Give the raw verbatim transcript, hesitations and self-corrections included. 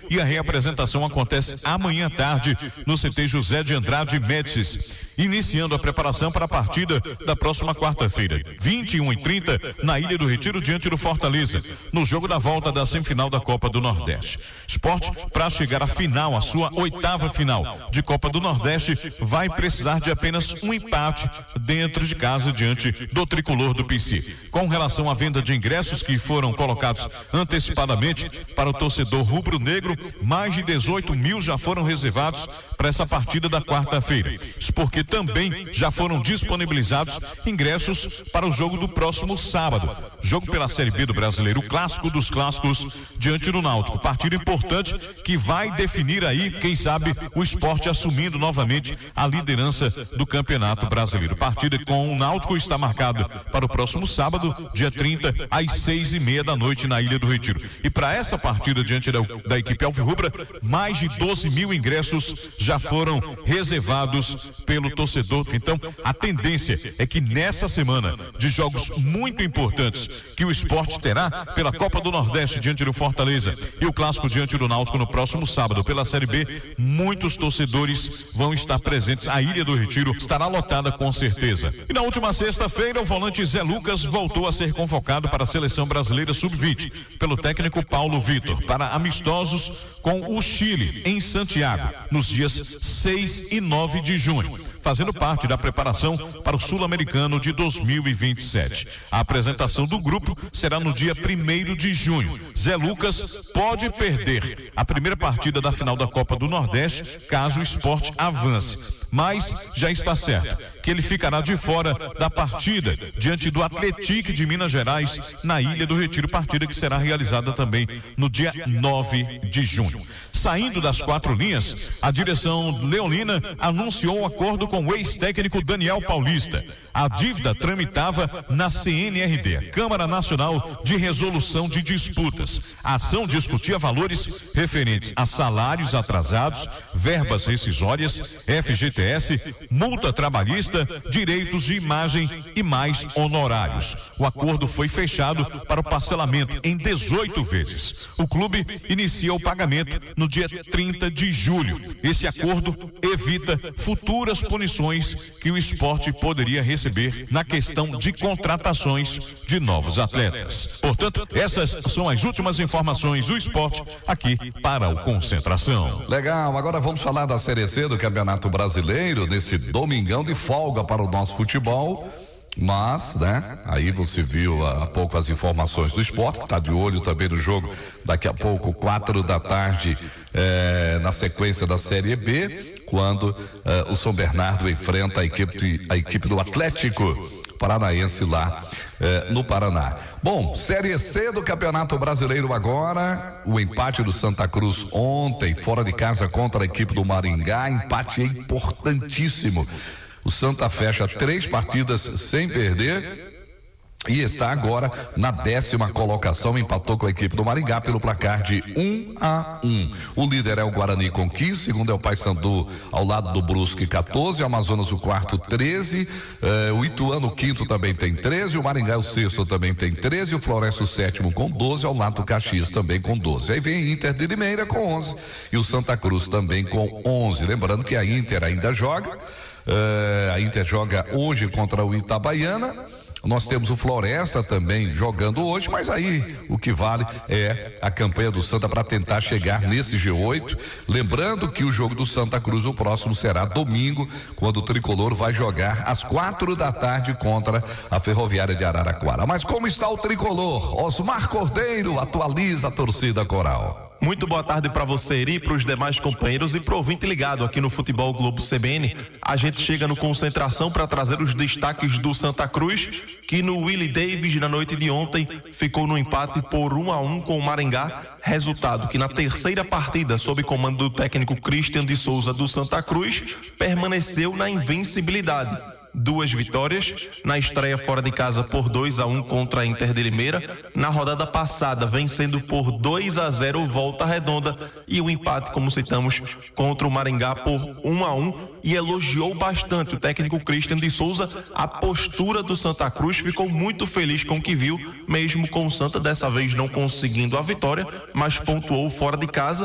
e a reapresentação acontece amanhã à tarde no C T José de Andrade Médicis, iniciando a preparação para a partida da próxima quarta-feira, vinte e uma e trinta, na Ilha do Retiro, diante do Fortaleza, no jogo da volta da semifinal da Copa do Nordeste. Sport, para chegar à final, a sua oitava final de Copa do Nordeste, vai precisar de apenas um empate dentro de casa diante do tricolor do P C. Com relação à venda de ingressos que foram colocados antecipadamente para o torcedor rubro-negro, mais de dezoito mil já foram reservados para essa partida da quarta-feira. Isso porque também já foram disponibilizados ingressos para o jogo do próximo sábado, jogo pela Série B do Brasileiro, o clássico dos clássicos diante do Náutico. Partida importante que vai definir aí, quem sabe, o Sport assumindo novamente a liderança do Campeonato Brasileiro. Partida com o Náutico está marcada para o próximo sábado, dia trinta, às seis e meia da noite na Ilha do Retiro. E para essa partida diante da, da equipe alvirrubra, mais de doze mil ingressos já foram reservados pelo torcedor. Então, a tendência é que nessa semana de jogos muito importantes que o Sport terá pela Copa do Nordeste diante do Fortaleza e o clássico diante do Náutico no próximo sábado pela Série B, muitos torcedores vão estar presentes. A Ilha do Retiro estará lotada com certeza. E na última sexta-feira, o volante Zé Lucas voltou a ser convocado para a Seleção Brasileira sub vinte pelo técnico Paulo Vitor para amistosos com o Chile em Santiago nos dias seis e nove de junho, fazendo parte da preparação para o Sul-Americano de dois mil e vinte e sete. A apresentação do grupo será no dia primeiro de junho. Zé Lucas pode perder a primeira partida da final da Copa do Nordeste caso o Sport avance, mas já está certo que ele ficará de fora da partida diante do Atlético de Minas Gerais na Ilha do Retiro, partida que será realizada também no dia nove de junho. Saindo das quatro linhas, a direção leonina anunciou um acordo com o ex-técnico Daniel Paulista. A dívida tramitava na C N R D, Câmara Nacional de Resolução de Disputas. A ação discutia valores referentes a salários atrasados, verbas rescisórias, F G T S, multa trabalhista, direitos de imagem e mais honorários. O acordo foi fechado para o parcelamento em dezoito vezes. O clube inicia o pagamento no dia trinta de julho. Esse acordo evita futuras punições que o esporte poderia receber na questão de contratações de novos atletas. Portanto, essas são as últimas informações do esporte aqui para o Concentração. Legal, agora vamos falar da Série C do Campeonato Brasileiro, nesse domingão de folga para o nosso futebol. Mas, né, aí você viu há pouco as informações do esporte, que está de olho também no jogo daqui a pouco, quatro da tarde, eh, na sequência da Série B, quando eh, o São Bernardo enfrenta a equipe, a equipe do Atlético Paranaense lá eh, no Paraná. Bom, Série C do Campeonato Brasileiro agora, o empate do Santa Cruz ontem, fora de casa contra a equipe do Maringá, empate importantíssimo. O Santa fecha três partidas sem perder e está agora na décima colocação, empatou com a equipe do Maringá pelo placar de um a um. O líder é o Guarani com quinze, segundo é o Paysandu ao lado do Brusque quatorze, o Amazonas o quarto treze, eh, o Ituano o quinto também tem treze, o Maringá o sexto também tem treze, o Floresta o sétimo com doze, ao lado do Caxias também com doze. Aí vem Inter de Limeira com onze e o Santa Cruz também com onze. Lembrando que a Inter ainda joga. Uh, a Inter joga hoje contra o Itabaiana. Nós temos o Floresta também jogando hoje, mas aí o que vale é a campanha do Santa para tentar chegar nesse G oito. Lembrando que o jogo do Santa Cruz, o próximo, será domingo, quando o Tricolor vai jogar às quatro da tarde contra a Ferroviária de Araraquara. Mas como está o Tricolor? Osmar Cordeiro atualiza a torcida coral. Muito boa tarde para você, Eri, para os demais companheiros e para o ouvinte ligado aqui no Futebol Globo C B N. A gente chega no Concentração para trazer os destaques do Santa Cruz, que no Willie Davis, na noite de ontem, ficou no empate por um a um com o Maringá. Resultado que na terceira partida, sob comando do técnico Christian de Souza do Santa Cruz, permaneceu na invencibilidade. Duas vitórias, na estreia fora de casa por dois a um contra a Inter de Limeira, na rodada passada vencendo por dois a zero o Volta Redonda e o empate, como citamos, contra o Maringá por um a um, e elogiou bastante o técnico Christian de Souza a postura do Santa Cruz, ficou muito feliz com o que viu, mesmo com o Santa dessa vez não conseguindo a vitória, mas pontuou fora de casa